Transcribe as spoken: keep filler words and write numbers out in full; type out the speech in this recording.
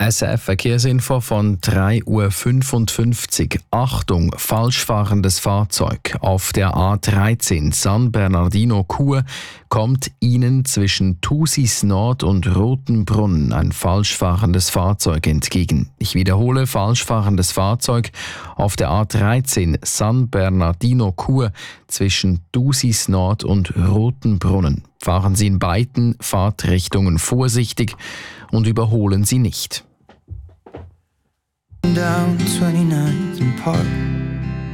S R F-Verkehrsinfo von drei Uhr fünfundfünfzig. Achtung, falsch fahrendes Fahrzeug. Auf der A dreizehn San Bernardino-Chur kommt Ihnen zwischen Thusis Nord und Rotenbrunn ein falsch fahrendes Fahrzeug entgegen. Ich wiederhole, falsch fahrendes Fahrzeug auf der A dreizehn San Bernardino-Chur zwischen Thusis Nord und Rotenbrunnen. Fahren Sie in beiden Fahrtrichtungen vorsichtig und überholen Sie nicht. Down twenty-ninth and Park